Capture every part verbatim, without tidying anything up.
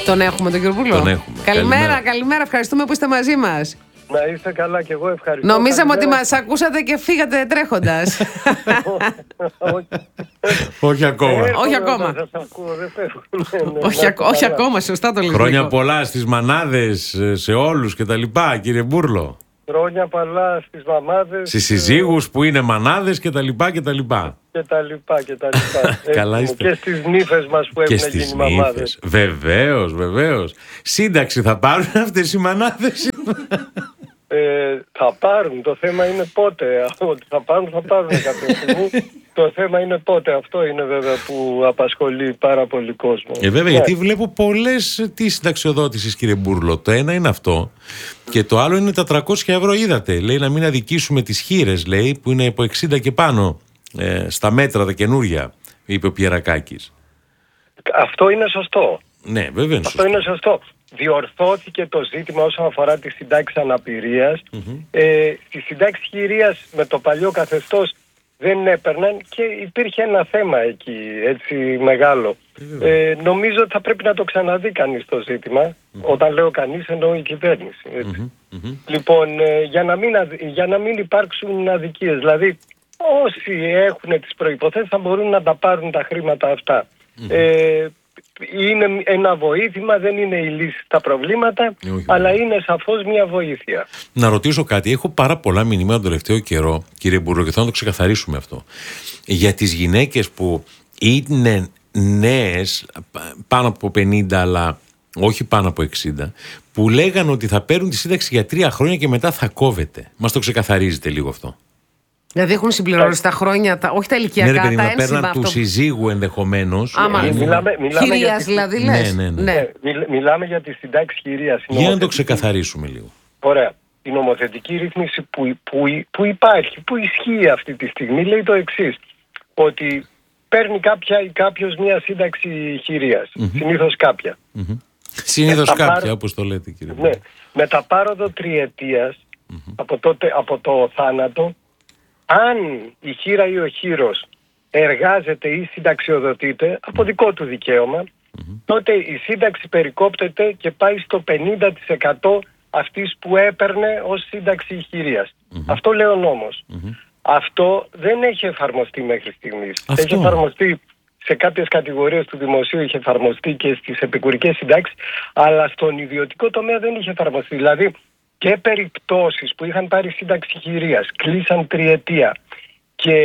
Τον έχουμε τον κύριο Μπουρλό. Τον έχουμε. Καλημέρα, Καλημέρα, καλημέρα. Ευχαριστούμε που είστε μαζί μας. Να είστε καλά και εγώ ευχαριστώ. Νομίζαμε ότι μας ακούσατε και φύγατε τρέχοντας. Όχι ακόμα. Όχι ακόμα. Όχι ακόμα, σωστά το λέτε. Χρόνια πολλά στις μανάδες, σε όλους και τα λοιπά, κύριε Μπούρλο. Χρόνια πολλά στις μαμάδες. Στις συζύγους που είναι μανάδες και τα λοιπά και τα λοιπά. Και τα λοιπά και τα λοιπά. Καλά είστε. Και στις νύφες μας που έχουν γίνει μαμάδες. Βεβαίως, βεβαίως. Σύνταξη θα πάρουν αυτές οι μανάδες. Ε, θα πάρουν. Το θέμα είναι πότε. Ότι θα πάρουν, θα πάρουν κάποια στιγμή. Το θέμα είναι πότε. Αυτό είναι βέβαια που απασχολεί πάρα πολύ κόσμο. Ε, βέβαια, yeah. γιατί βλέπω πολλές της συνταξιοδότησης, κύριε Μπούρλο. Το ένα είναι αυτό. Και το άλλο είναι τα τριακόσια ευρώ. Είδατε. Λέει να μην αδικήσουμε τις χήρες, λέει, που είναι από εξήντα και πάνω. Ε, στα μέτρα τα καινούρια, είπε ο Πιερακάκης. Αυτό είναι σωστό. Ναι, βέβαια είναι Αυτό σωστό. είναι σωστό. Διορθώθηκε το ζήτημα όσον αφορά τη συντάξη αναπηρίας. Mm-hmm. Ε, στη συντάξη χειρίας με το παλιό καθεστώς δεν έπαιρναν και υπήρχε ένα θέμα εκεί, έτσι μεγάλο. Mm-hmm. Ε, νομίζω ότι θα πρέπει να το ξαναδεί κανείς το ζήτημα. Mm-hmm. Όταν λέω κανείς εννοώ η κυβέρνηση. Έτσι. Mm-hmm. Λοιπόν, ε, για, να μην, για να μην υπάρξουν αδικίες. Δηλαδή, όσοι έχουν τις προϋποθέσεις θα μπορούν να τα πάρουν τα χρήματα αυτά. Mm-hmm. Ε, είναι ένα βοήθημα, δεν είναι η λύση στα προβλήματα, όχι, αλλά όχι. είναι σαφώς μια βοήθεια. Να ρωτήσω κάτι. Έχω πάρα πολλά μηνύματα τον τελευταίο καιρό, κύριε Μπουρλό, και θέλω να το ξεκαθαρίσουμε αυτό. Για τις γυναίκες που είναι νέες, πάνω από πενήντα, αλλά όχι πάνω από εξήντα, που λέγανε ότι θα παίρνουν τη σύνταξη για τρία χρόνια και μετά θα κόβεται. Μας το ξεκαθαρίζετε λίγο αυτό? Δηλαδή έχουν συμπληρώσει τα χρόνια, τα, όχι τα ηλικιακά, ναι, ρε, παιδί, τα ένσημα. Παίρναν του συζύγου ενδεχομένως. Άμα, είναι... μιλάμε, μιλάμε χειρίας τη... δηλαδή λες. Ναι, ναι, ναι. ναι. Μιλ, μιλάμε για τη συντάξη χειρίας. Για να το ξεκαθαρίσουμε λίγο. Ωραία. Η νομοθετική ρύθμιση που, που, που υπάρχει, που ισχύει αυτή τη στιγμή, λέει το εξής. Ότι παίρνει κάποια ή κάποιος μια σύνταξη χειρίας. Mm-hmm. Συνήθως κάποια. Mm-hmm. Συνήθως κάποια, πάρ... όπως το λέτε, κύριε. Ναι. Με τα πάροδο τριετίας, mm-hmm. από, τότε, από το θάνατο, αν η χήρα ή ο χήρος εργάζεται ή συνταξιοδοτείται από δικό του δικαίωμα, mm-hmm. τότε η σύνταξη περικόπτεται και πάει στο πενήντα τοις εκατό αυτής που έπαιρνε ως σύνταξη χειρίας. Mm-hmm. Αυτό λέει ο νόμος. Mm-hmm. Αυτό δεν έχει εφαρμοστεί μέχρι στιγμής. Αυτό. Έχει εφαρμοστεί σε κάποιες κατηγορίες του δημοσίου, είχε εφαρμοστεί και στις επικουρικές συντάξεις, αλλά στον ιδιωτικό τομέα δεν είχε εφαρμοστεί. Δηλαδή, και περιπτώσεις που είχαν πάρει σύνταξη χειρίας, κλείσαν τριετία και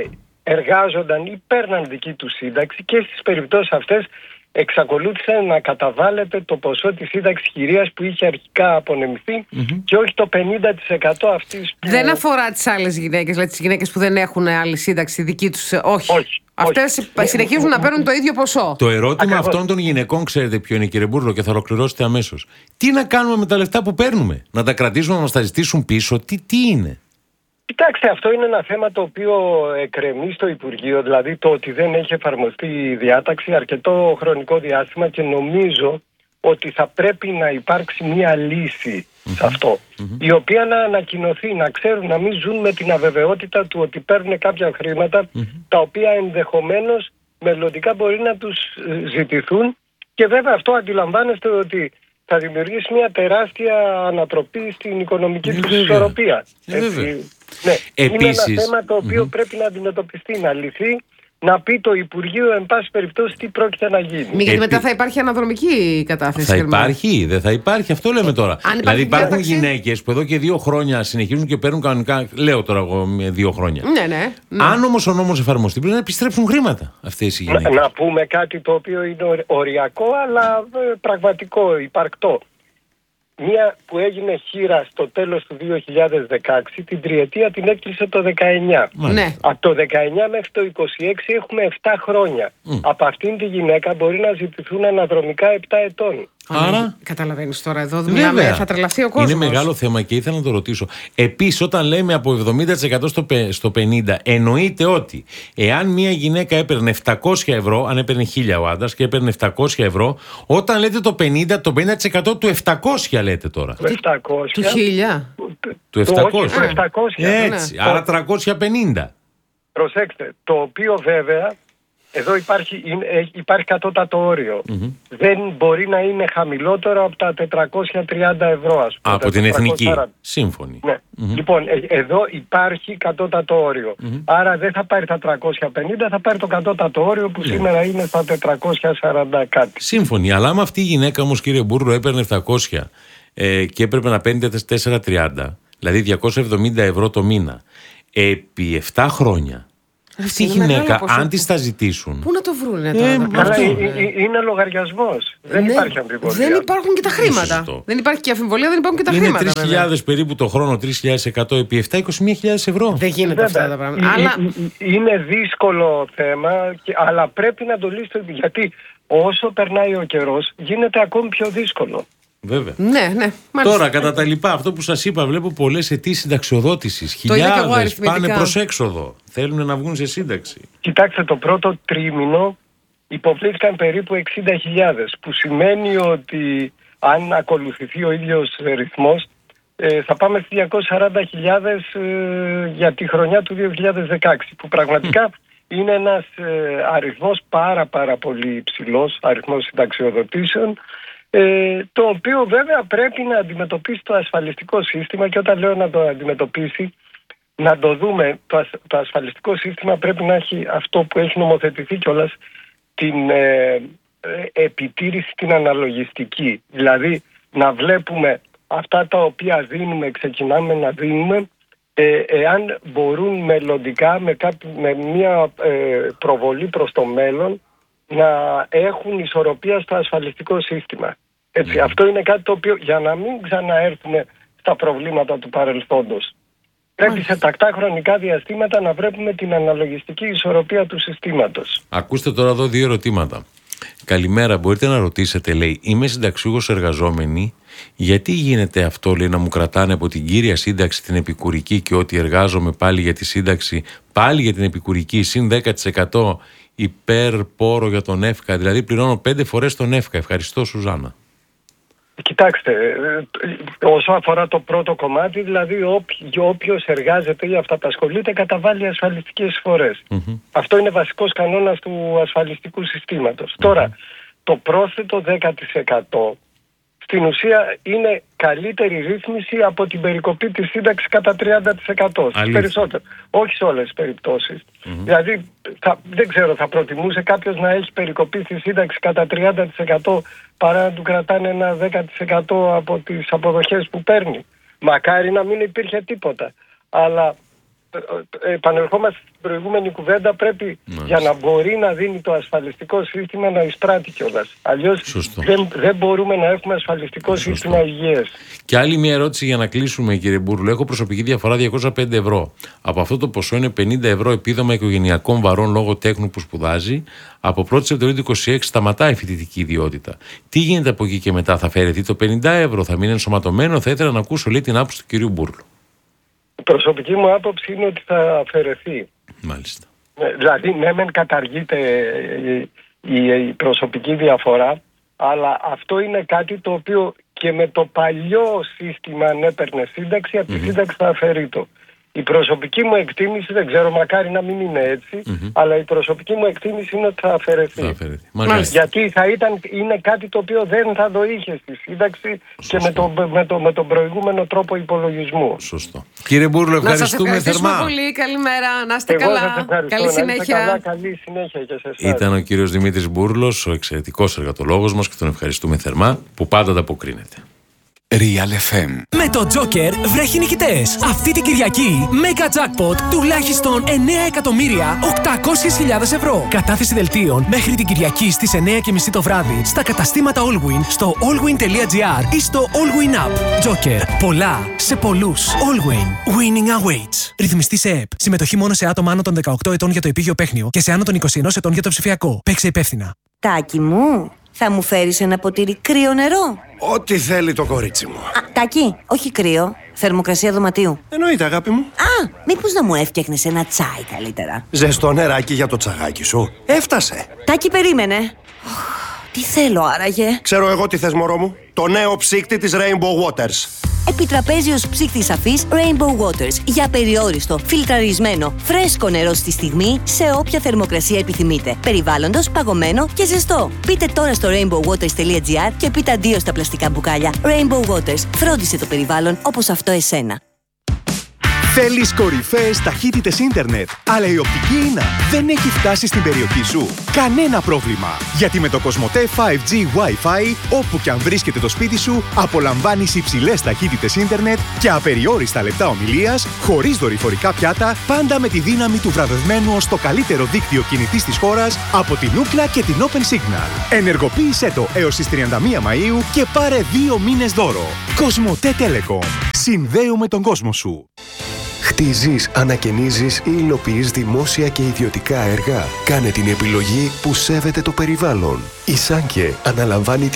εργάζονταν ή παίρναν δική του σύνταξη, και στις περιπτώσεις αυτές εξακολούθησε να καταβάλλεται το ποσό της σύνταξης χειρίας που είχε αρχικά απονεμηθεί, mm-hmm. και όχι το πενήντα τοις εκατό αυτής που... Δεν αφορά τις άλλες γυναίκες, δηλαδή τις γυναίκες που δεν έχουν άλλη σύνταξη δική τους, όχι. όχι. Αυτές όχι. συνεχίζουν να παίρνουν το ίδιο ποσό. Το ερώτημα Ακριβώς. αυτών των γυναικών, ξέρετε ποιο είναι, κύριε Μπούρλο, και θα ολοκληρώσετε αμέσως. Τι να κάνουμε με τα λεφτά που παίρνουμε? Να τα κρατήσουμε, να μας τα ζητήσουν πίσω? Τι, τι είναι? Κοιτάξτε, αυτό είναι ένα θέμα το οποίο εκκρεμεί στο Υπουργείο, δηλαδή το ότι δεν έχει εφαρμοστεί η διάταξη αρκετό χρονικό διάστημα, και νομίζω ότι θα πρέπει να υπάρξει μια λύση mm-hmm. σε αυτό, mm-hmm. η οποία να ανακοινωθεί, να ξέρουν, να μην ζουν με την αβεβαιότητα του ότι παίρνουν κάποια χρήματα mm-hmm. τα οποία ενδεχομένως μελλοντικά μπορεί να τους ζητηθούν, και βέβαια αυτό αντιλαμβάνεστε ότι θα δημιουργήσει μια τεράστια ανατροπή στην οικονομική του ισορροπία. Ναι, Επίσης, είναι ένα θέμα το οποίο mm-hmm. πρέπει να αντιμετωπιστεί, να λυθεί, να πει το Υπουργείο εν πάση περιπτώσει τι πρόκειται να γίνει. Μη, γιατί μετά θα υπάρχει αναδρομική κατάθεση. Θα υπάρχει, δεν θα υπάρχει, αυτό λέμε τώρα. Αν δηλαδή υπάρχουν διάταξη... γυναίκες που εδώ και δύο χρόνια συνεχίζουν και παίρνουν κανονικά, λέω τώρα εγώ δύο χρόνια. Ναι, ναι, ναι. Αν όμως ο νόμος εφαρμοστεί, πρέπει να επιστρέψουν χρήματα αυτές οι γυναίκες. Να, να πούμε κάτι το οποίο είναι οριακό, αλλά ε, πραγματικό, υπαρκτό. Μία που έγινε χήρα στο τέλος του δύο χιλιάδες δεκαέξι, την τριετία την έκλεισε το δεκαεννιά. Ναι. Από το δεκαεννιά μέχρι το είκοσι έξι έχουμε επτά χρόνια. Mm. Από αυτήν τη γυναίκα μπορεί να ζητηθούν αναδρομικά επτά ετών. Άρα, καταλαβαίνεις τώρα εδώ, μιλάμε, θα τρελαθεί ο κόσμος. Είναι μεγάλο θέμα και ήθελα να το ρωτήσω. Επίσης, όταν λέμε από εβδομήντα τοις εκατό στο πενήντα τοις εκατό, εννοείται ότι εάν μια γυναίκα έπαιρνε επτακόσια ευρώ, αν έπαιρνε χίλια ο άντρας και έπαιρνε επτακόσια ευρώ, όταν λέτε το πενήντα, το πενήντα τοις εκατό του επτακόσια λέτε τώρα. Του επτακόσια. Του χίλια. Του επτακόσια. Όχι, επτακόσια. Έτσι, ναι. Άρα τριακόσια πενήντα. Προσέξτε, το οποίο βέβαια εδώ υπάρχει, είναι, υπάρχει κατώτατο όριο. Mm-hmm. Δεν μπορεί να είναι χαμηλότερο από τα τετρακόσια τριάντα ευρώ, ας πούμε. Από την εθνική. Σύμφωνη. Ναι. Mm-hmm. Λοιπόν, ε, εδώ υπάρχει κατώτατο όριο. Mm-hmm. Άρα δεν θα πάρει τα τριακόσια πενήντα, θα πάρει το κατώτατο όριο που yeah. σήμερα είναι στα τετρακόσια σαράντα κάτι. Σύμφωνη. Αλλά άμα αυτή η γυναίκα όμως, κύριε Μπούρλο, έπαιρνε επτακόσια ε, και έπρεπε να παίρνει τετρακόσια τριάντα, δηλαδή διακόσια εβδομήντα ευρώ το μήνα, επί επτά χρόνια. Αυτή η γυναίκα, αν τη τα ζητήσουν. Πού να το βρούνε τώρα. Ε, αλλά είναι λογαριασμός. Δεν ναι, υπάρχει αμφιβολία. Δεν υπάρχουν και τα χρήματα. Δεν υπάρχει και αμφιβολία, δεν υπάρχουν και τα είναι χρήματα. Είναι τρεις χιλιάδες περίπου το χρόνο, τρεις χιλιάδες εκατό επί επτά, είκοσι μία χιλιάδες ευρώ. Δεν γίνεται αυτά τα πράγματα. Αλλά... Είναι δύσκολο θέμα, και, αλλά πρέπει να το λύσετε. Γιατί όσο περνάει ο καιρός, γίνεται ακόμη πιο δύσκολο. Βέβαια. Ναι, ναι. Τώρα, κατά τα λοιπά, αυτό που σας είπα, βλέπω πολλές αιτήσεις συνταξιοδότησης. Χιλιάδες πάνε προς έξοδο. Θέλουν να βγουν σε σύνταξη. Κοιτάξτε, το πρώτο τρίμηνο υποβλήθηκαν περίπου εξήντα χιλιάδες, που σημαίνει ότι αν ακολουθηθεί ο ίδιος ρυθμός, ε, θα πάμε στις διακόσιες σαράντα χιλιάδες ε, για τη χρονιά του δύο χιλιάδες δεκαέξι, που πραγματικά mm. είναι ένας ε, αριθμός πάρα πάρα πολύ υψηλός, αριθμός συνταξιοδοτήσεων, Ε, το οποίο βέβαια πρέπει να αντιμετωπίσει το ασφαλιστικό σύστημα, και όταν λέω να το αντιμετωπίσει, να το δούμε, το, ασ, το ασφαλιστικό σύστημα πρέπει να έχει αυτό που έχει νομοθετηθεί κιόλας, την ε, ε, επιτήρηση, την αναλογιστική. Δηλαδή να βλέπουμε αυτά τα οποία δίνουμε, ξεκινάμε να δίνουμε, ε, εάν μπορούν μελλοντικά με, κάποι, με μια ε, προβολή προς το μέλλον να έχουν ισορροπία στο ασφαλιστικό σύστημα. Έτσι, mm. Αυτό είναι κάτι το οποίο, για να μην ξαναέρθουμε στα προβλήματα του παρελθόντος, πρέπει σε τακτά χρονικά διαστήματα να βλέπουμε την αναλογιστική ισορροπία του συστήματος. Ακούστε τώρα εδώ δύο ερωτήματα. Καλημέρα, μπορείτε να ρωτήσετε, λέει, είμαι συνταξιούχος εργαζόμενη, γιατί γίνεται αυτό, λέει, να μου κρατάνε από την κύρια σύνταξη την επικουρική και ότι εργάζομαι πάλι για τη σύνταξη, πάλι για την επικουρική, συν δέκα τοις εκατό υπέρ πόρο για τον ΕΦΚΑ, δηλαδή πληρώνω πέντε φορές τον ΕΦΚΑ. Ευχαριστώ, Σουζάνα. Κοιτάξτε, όσο αφορά το πρώτο κομμάτι, δηλαδή όποιος εργάζεται ή αυταπασχολείται καταβάλει ασφαλιστικές εισφορές. Mm-hmm. Αυτό είναι βασικός κανόνας του ασφαλιστικού συστήματος. Mm-hmm. Τώρα, το πρόσθετο δέκα τοις εκατό στην ουσία είναι καλύτερη ρύθμιση από την περικοπή της σύνταξης κατά τριάντα τοις εκατό. Περισσότερο. Όχι σε όλες τις περιπτώσεις. Mm-hmm. Δηλαδή, θα, δεν ξέρω, θα προτιμούσε κάποιος να έχει περικοπή στη σύνταξη κατά τριάντα τοις εκατό παρά να του κρατάνε ένα δέκα τοις εκατό από τις αποδοχές που παίρνει. Μακάρι να μην υπήρχε τίποτα. Αλλά επανερχόμαστε στην προηγούμενη κουβέντα, πρέπει Μάλιστα. για να μπορεί να δίνει το ασφαλιστικό σύστημα να εισπράττει κιόλας. Αλλιώς δεν, δεν μπορούμε να έχουμε ασφαλιστικό Σωστό. σύστημα υγείας. Και άλλη μια ερώτηση για να κλείσουμε, κύριε Μπούρλο. Έχω προσωπική διαφορά διακόσια πέντε ευρώ. Από αυτό το ποσό είναι πενήντα ευρώ επίδομα οικογενειακών βαρών λόγω τέκνου που σπουδάζει. Από πρώτη Σεπτεμβρίου του είκοσι έξι σταματάει η φοιτητική ιδιότητα. Τι γίνεται από εκεί και μετά, θα φέρει το πενήντα ευρώ, θα μείνει ενσωματωμένο? Θα ήθελα να ακούσω, λέει, την άποψη του κυρίου Μπούρλου. Η προσωπική μου άποψη είναι ότι θα αφαιρεθεί. Μάλιστα. Δηλαδή, ναι, μεν καταργείται η, η, η προσωπική διαφορά, αλλά αυτό είναι κάτι το οποίο και με το παλιό σύστημα, αν έπαιρνε σύνταξη, από τη mm-hmm. σύνταξη θα αφαιρεί το. Η προσωπική μου εκτίμηση, δεν ξέρω, μακάρι να μην είναι έτσι, mm-hmm. αλλά η προσωπική μου εκτίμηση είναι ότι θα αφαιρεθεί. Θα αφαιρεθεί. Γιατί θα ήταν, είναι κάτι το οποίο δεν θα το είχε στη σύνταξη Σωστό. και με, το, με, το, με τον προηγούμενο τρόπο υπολογισμού. Σωστό. Κύριε Μπούρλο, ευχαριστούμε, να σας θερμά. Πολύ, καλημέρα, να είστε Εγώ καλά. Καλή συνέχεια. Καλά, καλή συνέχεια και σε εσάς. Ήταν ο κύριος Δημήτρης Μπούρλος, ο εξαιρετικός εργατολόγος μας, και τον ευχαριστούμε θερμά που πάντα ανταποκρίνεται. Real εφ εμ. Με το Joker βρέχει νικητές. Αυτή την Κυριακή, Mega Jackpot τουλάχιστον εννέα εκατομμύρια οκτακόσιες χιλιάδες ευρώ. Κατάθεση δελτίων μέχρι την Κυριακή στις εννέα και μισή το βράδυ στα καταστήματα Allwin, στο allwin τελεία gr ή στο Allwin App. Joker. Πολλά σε πολλούς. Allwin. Winning awaits. Ρυθμιστή σε ΕΠ. Συμμετοχή μόνο σε άτομα άνω των δεκαοκτώ ετών για το επίγειο παίχνιο και σε άνω των είκοσι ένα ετών για το ψηφιακό. Παίξε υπεύθυνα. Τάκη μου, θα μου φέρεις ένα ποτήρι κρύο νερό? Ό,τι θέλει το κορίτσι μου. Α, Τάκη, όχι κρύο. Θερμοκρασία δωματίου. Εννοείται, αγάπη μου. Α, μήπως να μου έφτιαχνες ένα τσάι καλύτερα? Ζεστό νεράκι για το τσαγάκι σου. Έφτασε. Τάκη, περίμενε. Τι θέλω άραγε? Ξέρω εγώ τι θες, μωρό μου. Το νέο ψύκτη της Rainbow Waters. επιτραπέζιος ψύχτης αφής Rainbow Waters για περιόριστο, φιλτραρισμένο, φρέσκο νερό στη στιγμή σε όποια θερμοκρασία επιθυμείτε. Περιβάλλοντος, παγωμένο και ζεστό. Πείτε τώρα στο rainbow waters τελεία gr και πείτε αντίο στα πλαστικά μπουκάλια. Rainbow Waters. Φρόντισε το περιβάλλον όπως αυτό εσένα. Θέλεις κορυφαίες ταχύτητες ίντερνετ, αλλά η οπτική ίνα δεν έχει φτάσει στην περιοχή σου? Κανένα πρόβλημα! Γιατί με το Κοσμοτέ φάιβ τζι Wi-Fi, όπου και αν βρίσκεται το σπίτι σου, απολαμβάνεις υψηλές ταχύτητες ίντερνετ και απεριόριστα λεπτά ομιλίας, χωρίς δορυφορικά πιάτα, πάντα με τη δύναμη του βραβευμένου ως το καλύτερο δίκτυο κινητής της χώρας από την Ookla και την Open Signal. Ενεργοποίησέ το έως τις τριάντα μία Μαΐου και πάρε δύο μήνες δώρο. Κοσμοτέ Telecom. Συνδέουμε τον κόσμο σου. Χτίζεις, ανακαινίζεις ή υλοποιείς δημόσια και ιδιωτικά έργα? Κάνε την επιλογή που σέβεται το περιβάλλον. Η Σάνκε αναλαμβάνει